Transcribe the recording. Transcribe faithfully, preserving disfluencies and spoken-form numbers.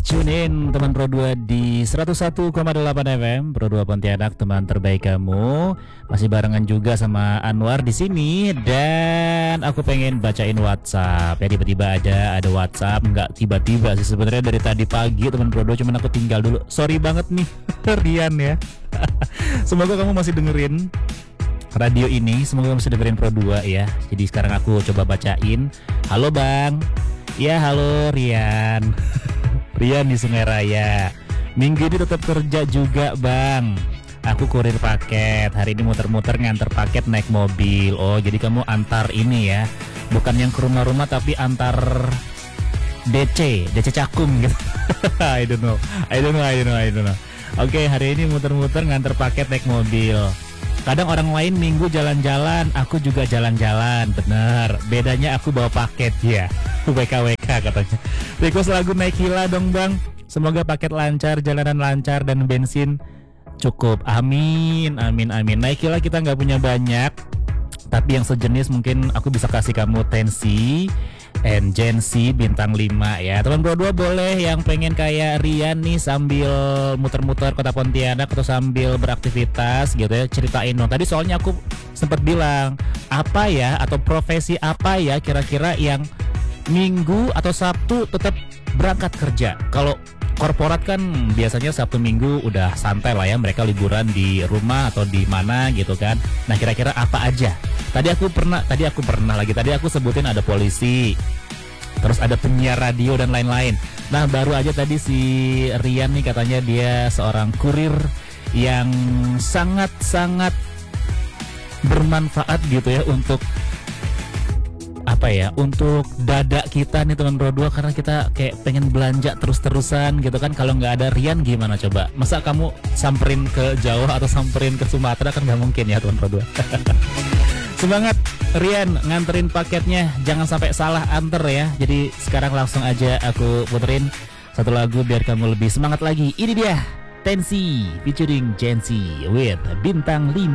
tune in teman Pro dua di seratus satu koma delapan F M Pro dua Pontianak, teman terbaik kamu. Masih barengan juga sama Anwar di sini, dan aku pengen bacain WhatsApp. Ya tiba-tiba ada ada WhatsApp, nggak tiba-tiba sih sebenarnya, dari tadi pagi teman Pro dua, cuman aku tinggal dulu. Sorry banget nih Rian ya. Semoga kamu masih dengerin radio ini, semoga kamu masih dengerin Pro dua ya. Jadi sekarang aku coba bacain. Halo Bang. Ya halo Rian. Rian di Sungai Raya. Minggu ini tetap kerja juga Bang. Aku kurir paket. Hari ini muter-muter nganter paket naik mobil. Oh jadi kamu antar ini ya, bukan yang ke rumah-rumah tapi antar D C, D C Cakung gitu. I don't know, I don't know, I don't know, I don't know. Oke, hari ini muter-muter nganter paket naik mobil. Kadang orang lain minggu jalan-jalan, aku juga jalan-jalan. Bener, bedanya aku bawa paket ya. W K W K katanya. Request lagu Naikila dong Bang. Semoga paket lancar, jalanan lancar, dan bensin cukup. Amin, amin, amin. Naikila kita nggak punya banyak, tapi yang sejenis mungkin aku bisa kasih kamu Tensi and Gensi bintang lima ya. Teman Pro dua boleh yang pengen kayak Rian nih sambil muter-muter kota Pontianak atau sambil beraktivitas gitu ya, ceritain dong. Tadi soalnya aku sempat bilang apa ya, atau profesi apa ya kira-kira yang Minggu atau Sabtu tetap berangkat kerja. Kalau korporat kan biasanya Sabtu Minggu udah santai lah ya, mereka liburan di rumah atau di mana gitu kan. Nah kira-kira apa aja? Tadi aku pernah, tadi aku pernah lagi, tadi aku sebutin ada polisi, terus ada penyiar radio dan lain-lain. Nah baru aja tadi si Rian nih katanya dia seorang kurir yang sangat-sangat bermanfaat gitu ya untuk apa ya, untuk dada kita nih teman Pro dua, karena kita kayak pengen belanja terus-terusan gitu kan. Kalau nggak ada Rian gimana coba? Masa kamu samperin ke Jawa atau samperin ke Sumatera, kan nggak mungkin ya teman Pro dua. Semangat Rian nganterin paketnya, jangan sampai salah anter ya. Jadi sekarang langsung aja aku puterin satu lagu biar kamu lebih semangat lagi. Ini dia Tensi featuring Gensi with bintang lima.